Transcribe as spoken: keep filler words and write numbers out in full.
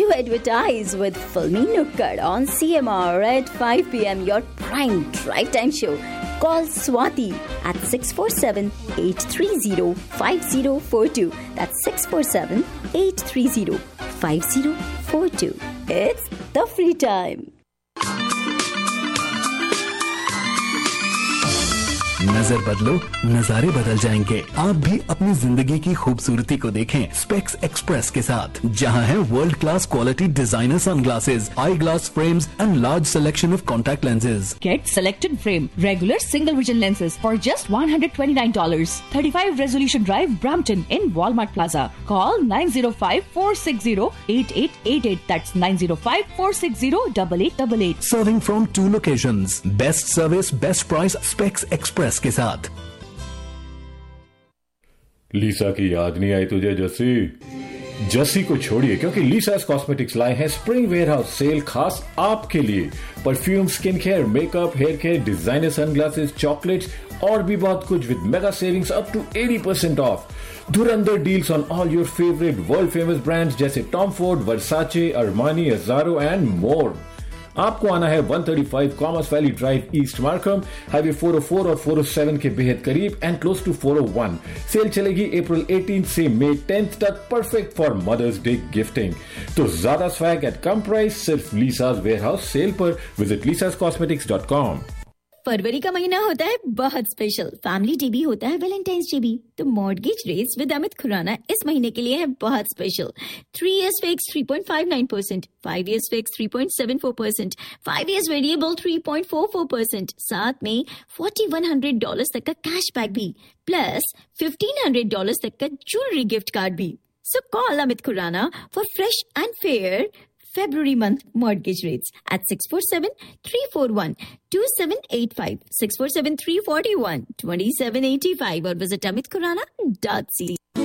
to advertise with Filmy Nukkad on C M R at five p.m. Your prime drive time show. Call Swati at six four seven, eight three zero, five zero four two. That's six four seven, eight three zero, five zero four two. It's the free time. नजर बदलो नजारे बदल जाएंगे। आप भी अपनी जिंदगी की खूबसूरती को देखें स्पेक्स एक्सप्रेस के साथ, जहां है world class quality designer sunglasses, I glass frames and large selection of contact lenses. Get selected frame, regular single vision lenses for just one hundred twenty-nine dollars. thirty-five Resolution Drive, Brampton in Walmart Plaza. Call nine zero five, four six zero, eight eight eight eight. That's nine zero five, four six zero, eight eight eight eight. Serving from two locations. Best service, best price, Specs Express के साथ। लीसा की याद नहीं आई तुझे जस्सी? जस्सी को छोड़िए, क्योंकि लीसास cosmetics लाए हैं स्प्रिंग वेयरहाउस सेल खास आपके लिए। Perfume, skin care, makeup, hair care, designer sunglasses, chocolates और भी बहुत कुछ with mega savings up to eighty percent of. Dhurandhar deals on all your favourite world famous brands जैसे Tom Ford, Versace, Armani, अज़ारो and more. आपको आना है one thirty-five commerce valley drive, east Markham, highway four oh four और four oh seven के बेहद करीब and close to four oh one। Cell चलेगी अप्रैल eighteenth से मई tenth तक, perfect for mothers day gifting. तो ज्यादा स्वैग एट कम प्राइस सिर्फ लीसास वेयरहाउस सेल पर। Visit लीसास cosmetics dot com. फरवरी का महीना होता है बहुत स्पेशल। फैमिली डे भी होता है, वैलेंटाइंस डे भी। तो mortgage rates with Amit Khurana इस महीने के लिए है बहुत special. Three years fix three point five nine percent, five years fix three point seven four percent, five years variable three point four four percent, साथ में forty-one hundred डॉलर्स तक का कैशबैक भी, प्लस fifteen hundred डॉलर्स तक का jewellery gift card भी। सो call Amit Khurana for fresh and fair February month mortgage rates at six four seven, three four one, two seven eight five, six four seven, three four one, two seven eight five or visit amit khurana dot c.